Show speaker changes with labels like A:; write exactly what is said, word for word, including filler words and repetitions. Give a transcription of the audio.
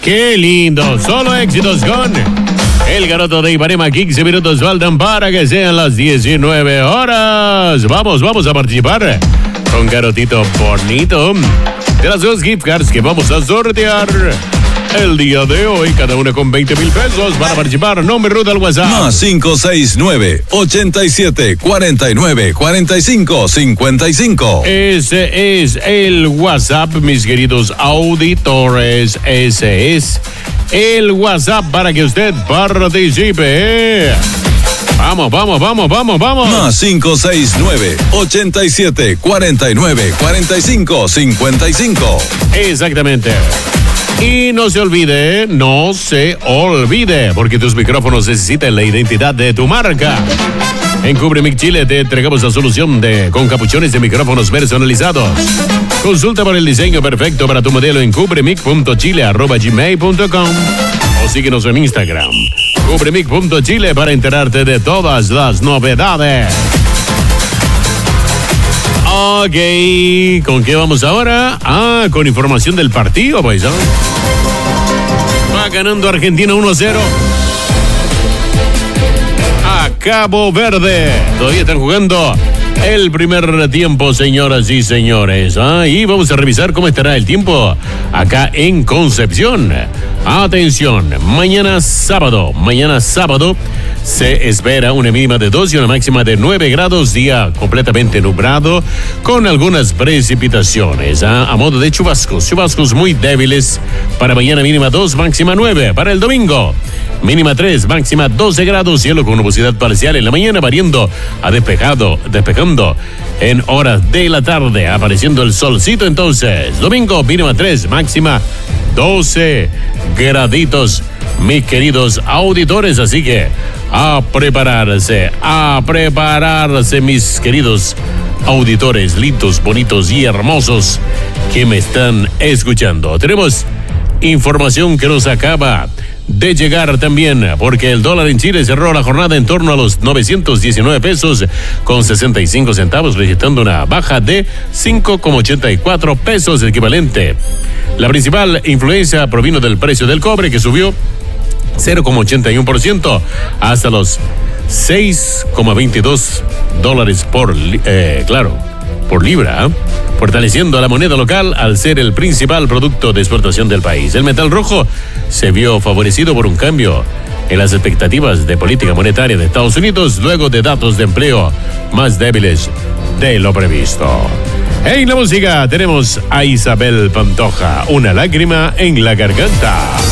A: ¡Qué lindo! Solo éxitos con el Garoto de Ipanema. quince minutos faltan para que sean las diecinueve horas. Vamos, vamos a participar con Garotito Bonito de las dos gift cards que vamos a sortear el día de hoy, cada una con veinte mil pesos. Para participar, nombre, ruta al WhatsApp.
B: Más cinco seis nueve, ochenta y siete, cuarenta y nueve, cuarenta y cinco, cincuenta y cinco.
A: Ese es el WhatsApp, mis queridos auditores. Ese es el WhatsApp para que usted participe. Vamos, vamos, vamos, vamos, vamos.
B: Más cinco seis nueve, ochenta y siete, cuarenta y nueve, cuarenta y cinco, cincuenta y cinco.
A: Exactamente. Y no se olvide, no se olvide, porque tus micrófonos necesitan la identidad de tu marca. En Cubremic Chile te entregamos la solución de con capuchones de micrófonos personalizados. Consulta por el diseño perfecto para tu modelo en cubremic punto chile arroba gmail punto com o síguenos en Instagram, cubremic punto chile, para enterarte de todas las novedades. Ok, ¿con qué vamos ahora? Ah, con información del partido, pues, ¿no? Va ganando Argentina uno a cero a Cabo Verde. Todavía están jugando el primer tiempo, señoras y señores. Ah, y vamos a revisar cómo estará el tiempo acá en Concepción. Atención, mañana sábado, mañana sábado se espera una mínima de dos y una máxima de nueve grados, día completamente nublado, con algunas precipitaciones, ¿ah? A modo de chubascos, chubascos muy débiles. Para mañana mínima dos, máxima nueve. Para el domingo, mínima tres, máxima doce grados, cielo con nubosidad parcial en la mañana, variando a despejado, despejando en horas de la tarde, apareciendo el solcito. Entonces, domingo, mínima tres, máxima doce graditos, mis queridos auditores. Así que a prepararse, a prepararse, mis queridos auditores lindos, bonitos y hermosos que me están escuchando. Tenemos información que nos acaba de llegar también, porque el dólar en Chile cerró la jornada en torno a los novecientos diecinueve pesos con sesenta y cinco centavos, registrando una baja de cinco coma ochenta y cuatro pesos equivalente. La principal influencia provino del precio del cobre, que subió cero coma ochenta y uno por ciento hasta los seis coma veintidós dólares por, eh, claro, por libra, ¿eh? fortaleciendo a la moneda local al ser el principal producto de exportación del país. El metal rojo se vio favorecido por un cambio en las expectativas de política monetaria de Estados Unidos luego de datos de empleo más débiles de lo previsto. En la música tenemos a Isabel Pantoja, Una lágrima en la garganta.